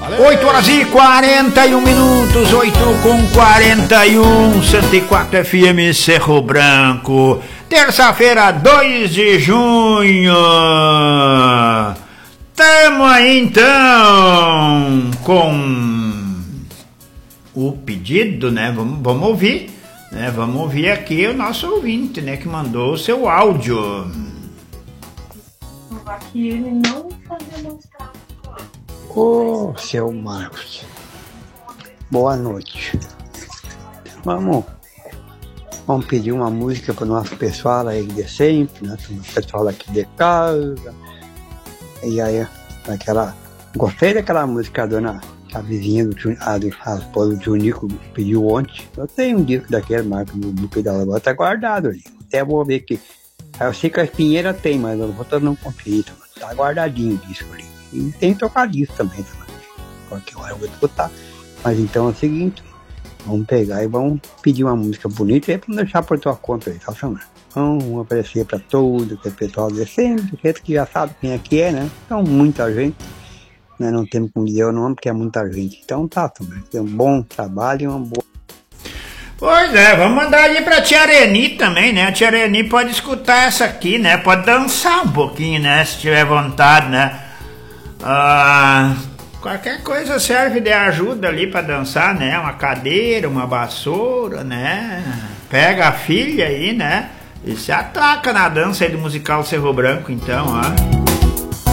8 horas e 41 minutos, 8h41, 104 FM Cerro Branco. Terça-feira, 2 de junho. Tamo aí então com o pedido, né? Vamos ouvir, né? Vamos ouvir aqui o nosso ouvinte, né? Que mandou o seu áudio. Aqui ele não fazia mostrar. Ô, seu Marcos, boa noite. Vamos pedir uma música para o nosso pessoal aí de sempre, né? O pessoal aqui de casa. E aí, gostei daquela música a dona, a vizinha do Junico pediu ontem. Eu tenho um disco daquele, Marcos, do pedal, tá guardado ali. Até vou ver que. Eu sei que a Espinheira tem, mas eu não conferi. Tá guardadinho o disco ali. E tem tocadisco também. Qualquer hora eu vou escutar. Mas então é o seguinte, vamos pegar e vamos pedir uma música bonita e vamos deixar por tua conta aí, tá chamando? Vamos oferecer pra todo que o pessoal de sempre, do jeito que já sabe quem é que é, né? Então muita gente, né? Não temos como dizer o nome porque é muita gente. Então tá, também. Tem um bom trabalho e uma boa. Pois é, vamos mandar ali pra tia Areni também, né? A tia Areni pode escutar essa aqui, né? Pode dançar um pouquinho, né? Se tiver vontade, né? Qualquer coisa serve de ajuda ali pra dançar, né? Uma cadeira, uma vassoura, né? Pega a filha aí, né? E se ataca na dança aí do musical Cerro Branco, então, ó.